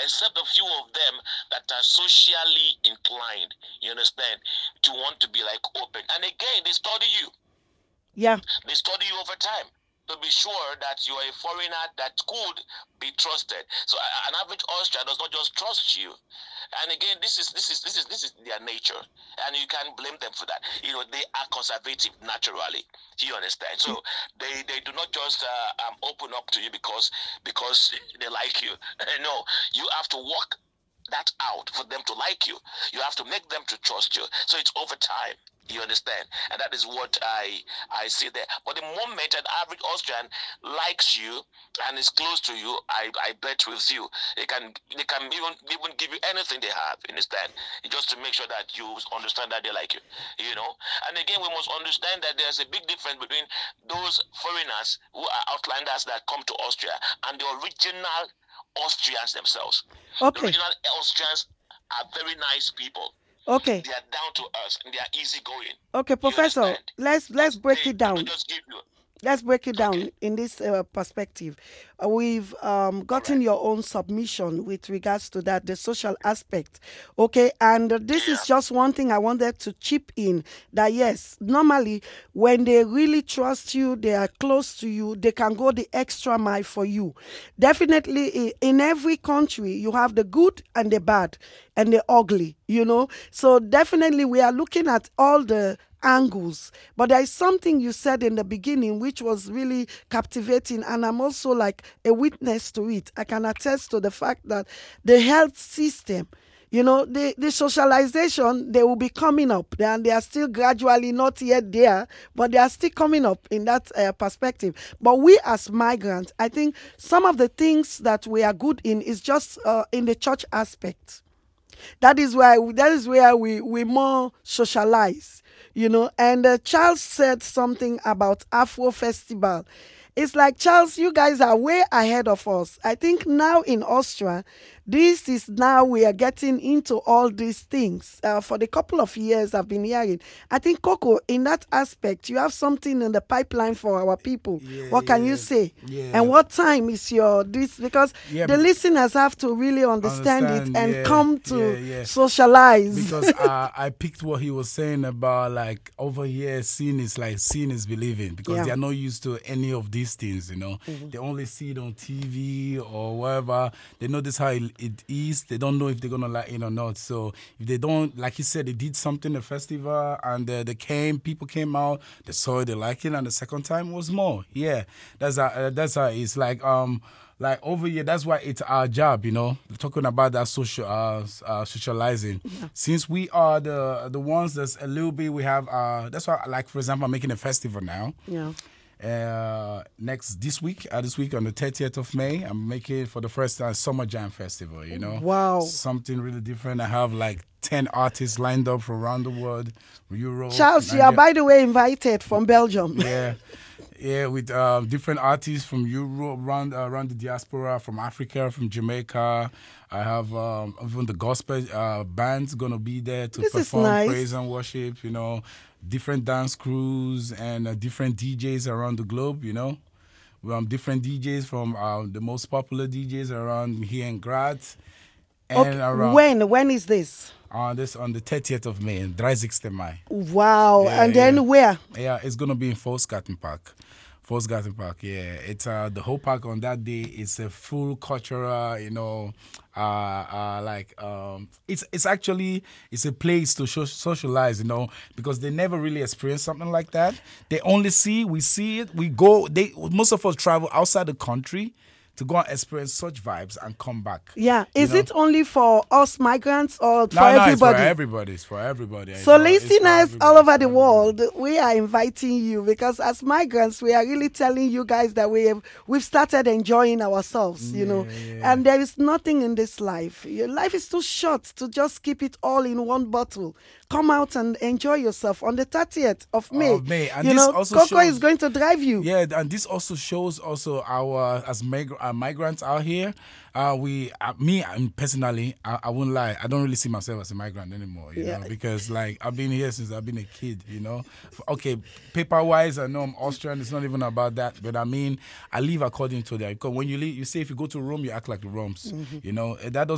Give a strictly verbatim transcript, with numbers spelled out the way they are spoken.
except a few of them that are socially inclined, you understand, to want to be like open. And again, they study you. Yeah. They study you over time to be sure that you are a foreigner that could be trusted. So an average Austrian does not just trust you. And again, this is this is this is this is their nature, and you can't blame them for that. You know, they are conservative naturally. You understand? So they they do not just uh, um, open up to you because because they like you. No, you have to work that out for them to like you. You have to make them to trust you. So it's over time. You understand? And that is what I I see there. But the moment an average Austrian likes you and is close to you, I, I bet with you, they can they can even even give you anything they have, you understand? Just to make sure that you understand that they like you. You know? And again, we must understand that there's a big difference between those foreigners who are outlanders that come to Austria and the original Austrians themselves. The Okay. original Austrians are very nice people. Okay. They are down to earth and they are easygoing. Okay, You Professor, understand? let's But let's break they it do not down. just give you. Let's break it Okay. down in this uh, perspective. Uh, we've um, All gotten right. your own submission with regards to that, the social aspect. Okay, and uh, this Yeah. is just one thing I wanted to chip in that yes, normally when they really trust you, they are close to you, they can go the extra mile for you. Definitely, i- in every country, you have the good and the bad and the ugly, you know. So, definitely, we are looking at all the angles. But there is something you said in the beginning which was really captivating, and I'm also like a witness to it. I can attest to the fact that the health system, you know, the, the socialization, they will be coming up, and they are still gradually not yet there, but they are still coming up in that uh, perspective. But we as migrants, I think some of the things that we are good in is just uh, in the church aspect. That is why that is where we we more socialize, you know. And uh, Charles said something about Afro Festival. It's like, Charles, you guys are way ahead of us. I think now in Austria, this is now we are getting into all these things. Uh, for the couple of years I've been hearing, I think Coco, in that aspect, you have something in the pipeline for our people. Yeah, What can you yeah, say? And yeah, what time is your this? Because yeah. the Because listeners have to really understand it understand, and yeah, come yeah, to yeah. socialize. Because uh, I picked what he was saying about like over here, seeing is like seeing is believing because Yeah. they are not used to any of these things, you know. They only see it on T V or wherever. They know this how it, it is. They don't know if they're gonna like it or not. So if they don't, like he said, they did something at festival and uh, they came, people came out, they saw it, they liked it, and the second time was more. Yeah, that's how, uh, that's how it's like. Um, like over here, that's why it's our job, you know, talking about that social uh, uh socializing. Since we are the the ones that's a little bit, we have uh that's why, like for example, I'm making a festival now. Yeah. Uh, next this week, uh, this week on the thirtieth of May, I'm making for the first time Summer Jam Festival. You know, Wow. something really different. I have like ten artists lined up from around the world, Europe, Charles, you are, Nigeria. by the way, invited from Belgium. Yeah, yeah, with uh, different artists from Europe, around uh, around the diaspora, from Africa, from Jamaica. I have um, even the gospel uh, bands gonna be there to This is perform nice. praise and worship. You know, different dance crews and uh, different D Js around the globe. You know, um, different D Js from uh, the most popular D Js around here in Graz and Okay. around. When? When is this? On this on the thirtieth of May, dreißigsten Mai. Wow. Yeah, And then yeah. where? Yeah, it's gonna be in Volksgarten Park. Volksgarten Park, yeah. It's uh the whole park on that day is a full cultural, you know, uh, uh like um it's it's actually it's a place to so- socialize, you know, because they never really experience something like that. They only see, we see it, we go. They most of us travel outside the country to go and experience such vibes and come back. Yeah. you Is know? it only for us migrants or for No, no, it's for everybody? everybody. It's for everybody. It's So, for- it's for listeners all everybody, over it's the for world, we are inviting you because as migrants, we are really telling you guys that we have we've started enjoying ourselves, you know. yeah. And there is nothing in this life. Your life is too short to just keep it all in one bottle. Come out and enjoy yourself on the thirtieth of May. Of May. And you this know, also Coco shows- is going to drive you. Yeah, and this also shows also our as mig- uh, migrants out here. Uh, we, uh, me, um, personally, I, I won't lie. I don't really see myself as a migrant anymore. You Yeah. know, because like I've been here since I've been a kid. You know, okay, paper wise, I know I'm Austrian. It's not even about that. But I mean, I live according to that. Because when you leave, you say if you go to Rome, you act like the Roms. You know, that doesn't